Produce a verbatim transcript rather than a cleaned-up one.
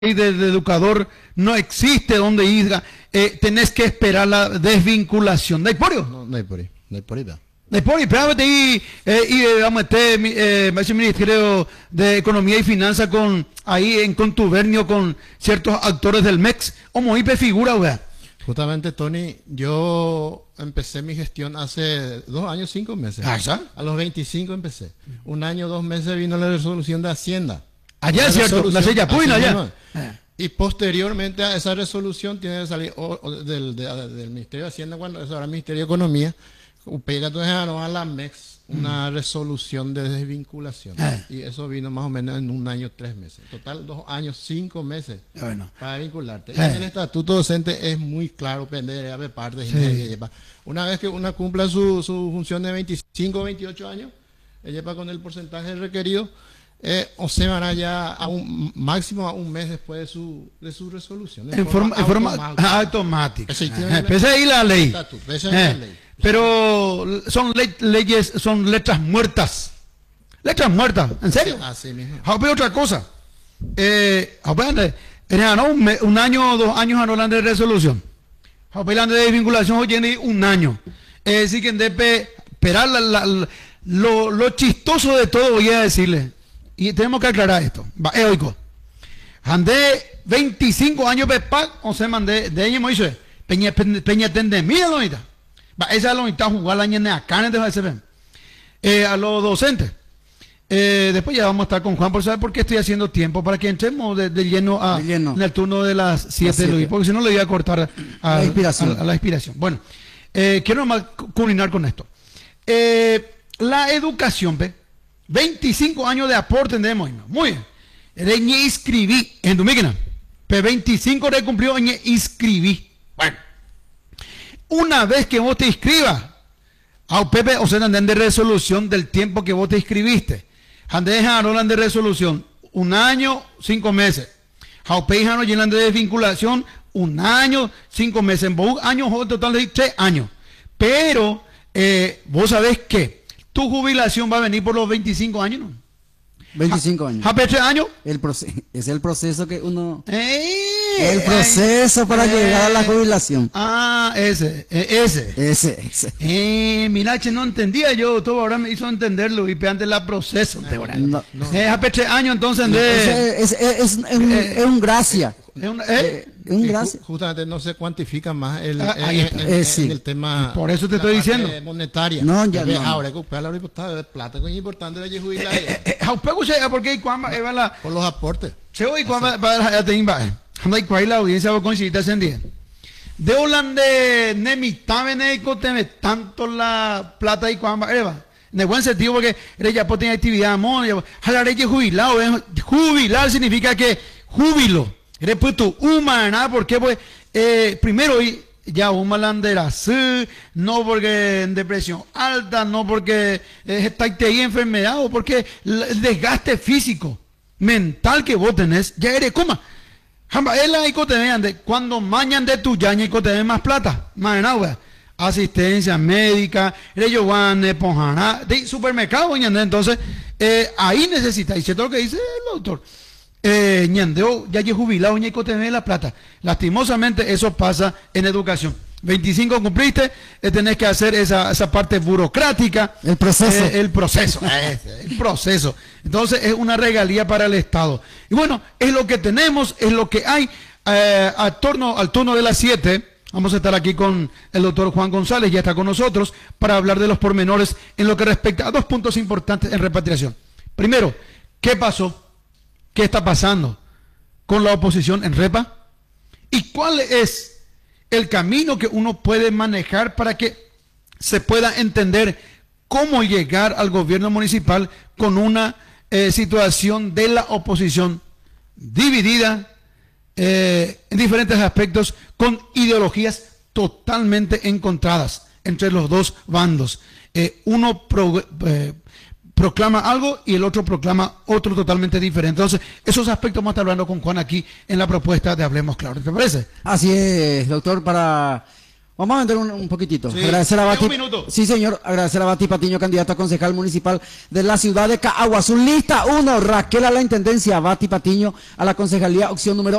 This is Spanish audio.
del educador no existe donde ir, eh, tenés que esperar la desvinculación. ¿De por No, no hay por ahí, no hay por ahí. De por ahí, espérate y, eh, y eh, vamos a meter eh, el Ministerio de Economía y Finanzas con, ahí en contubernio con ciertos actores del M E X, como I P figura, wea. Justamente, Tony, yo empecé mi gestión hace dos años, cinco meses. ¿Ah, ya? A los veinticinco empecé. Un año, dos meses vino la resolución de Hacienda. Allá es cierto, la sella Puina, allá. Y posteriormente a esa resolución tiene que salir o, o, del, de, del Ministerio de Hacienda, cuando eso era el Ministerio de Economía, pega entonces a la M E X una mm. resolución de desvinculación. Eh. Y eso vino más o menos en un año, tres meses. En total, dos años, cinco meses bueno. para vincularte. Eh. Y en el estatuto docente es muy claro, depende de parte. Sí. Una vez que una cumpla su, su función de veinticinco o veintiocho años, ella va con el porcentaje requerido. Eh, o se van allá a un máximo a un mes después de su de su resolución. En, en forma, forma automática. automática. Eh, pese ahí la ley. Estatuto, pese eh, la ley. Pero son le leyes, son letras muertas. Letras muertas, ¿en serio? Así mismo. Pero otra cosa. Eh, un, un año o dos años hablando de resolución. Hablando de desvinculación, hoy un año. Es decir, que debe esperar la, la, la, lo, lo chistoso de todo, voy a decirle. Y tenemos que aclarar esto. Va, eh, oigo. Andé veinticinco años de P A C, o sea, mandé de ella me dice, peña peña tende mía lo necesita. Va, esa lo necesita jugar la ñene acá en el eh, a los docentes. Eh, después ya vamos a estar con Juan por saber por qué estoy haciendo tiempo para que entremos de, de lleno a de lleno. En el turno de las siete, Luis, porque si no le voy a cortar a la inspiración. A, a la inspiración. Bueno, eh, quiero nomás culminar con esto. Eh, la educación, ¿ve? veinticinco años de aporte tenemos, muy bien. Reñe inscribí en Dominicana. Pero veinticinco de cumplió reñe inscribí. Bueno, una vez que vos te inscribas, a Pepe, o sea, andan de resolución del tiempo que vos te inscribiste. Andan hablan de resolución, un año, cinco meses. Jaupejano llenan de desvinculación, un año, cinco meses. En vos, años, total de tres años. Pero, eh, vos sabés que tu jubilación va a venir por los veinticinco años, ¿no? veinticinco años. ¿A tres años? El es el proceso que uno... ¡Ey! El proceso ey, para ey, llegar a la jubilación. Ah, ese, ese. Ese, ese. Eh, mira, che, no entendía yo, todo ahora me hizo entenderlo y antes la proceso. No, no, no. Eh, a tres años entonces... No, de, es, es, es, es, un, eh, es un gracia. Es un, eh, eh, un gracia. Justamente no se cuantifica más el, ah, el, el, el, eh, sí. el tema... Por eso te estoy diciendo. Monetaria. No, ya no. Ahora hay que buscar la de plata, que es importante la jubilación. Porque cuando la... Por los aportes. Se oye cuando va te invade. Anda y cuál la audiencia va con si te ascendía. De Holanda nemitaven y coteme tanto la plata y cuando va. En el buen sentido porque ella puede tener actividad amor, jalar que jubilado, jubilar significa que júbilo. Eres puesto humana porque pues eh, primero ya un malandera no porque en depresión alta, no porque eh, está ahí enfermedad o porque el desgaste físico, mental que vos tenés, ya eres coma. Cuando mañan de tu yaña y te más plata, más asistencia médica, de supermercado, entonces eh, ahí necesita, y cierto lo que dice el doctor. Eh, ñandeo, ya he jubilado, ñeco te la plata. Lastimosamente eso pasa en educación. veinticinco cumpliste, eh, tenés que hacer esa, esa parte burocrática. El proceso. Eh, el proceso. el proceso. Entonces es una regalía para el Estado. Y bueno, es lo que tenemos, es lo que hay. Eh, a torno, al turno de las siete, vamos a estar aquí con el doctor Juan González, ya está con nosotros, para hablar de los pormenores en lo que respecta a dos puntos importantes en repatriación. Primero, ¿qué pasó? ¿Qué está pasando con la oposición en Repa? ¿Y cuál es el camino que uno puede manejar para que se pueda entender cómo llegar al gobierno municipal con una eh, situación de la oposición dividida eh, en diferentes aspectos, con ideologías totalmente encontradas entre los dos bandos? Eh, uno pro, eh, proclama algo y el otro proclama otro totalmente diferente. Entonces, esos aspectos vamos a estar hablando con Juan aquí en la propuesta de Hablemos Claro. ¿Te parece? Así es, doctor, para... Vamos a vender un, un poquitito. Sí. Agradecer a Bati. Un minuto. Sí, señor. Agradecer a Bati Patiño, candidato a concejal municipal de la ciudad de Caaguazú. Lista uno, Raquel a la intendencia, Bati Patiño a la concejalía, opción número